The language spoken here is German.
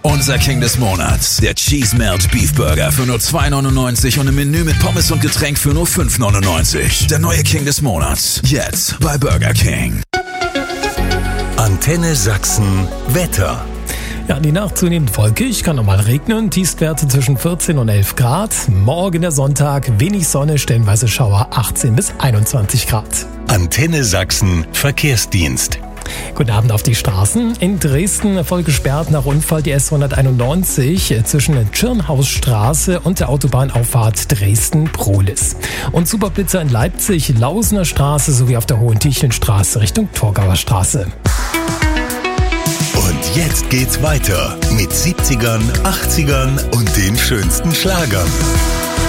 Unser King des Monats, der Cheese Melt Beef Burger für nur 2,99 und ein Menü mit Pommes und Getränk für nur 5,99. Der neue King des Monats, jetzt bei Burger King. Antenne Sachsen Wetter. Ja, die Nacht zunehmend wolkig, kann nochmal regnen, Tiefstwerte zwischen 14 und 11 Grad. Morgen der Sonntag, wenig Sonne, stellenweise Schauer, 18 bis 21 Grad. Antenne Sachsen Verkehrsdienst. Guten Abend auf die Straßen. In Dresden voll gesperrt nach Unfall die S191 zwischen der Tschirnhausstraße und der Autobahnauffahrt Dresden-Prohlis. Und Superblitzer in Leipzig, Lausener Straße sowie auf der Hohentiechenstraße Richtung Torgauer Straße. Und jetzt geht's weiter mit 70ern, 80ern und den schönsten Schlagern.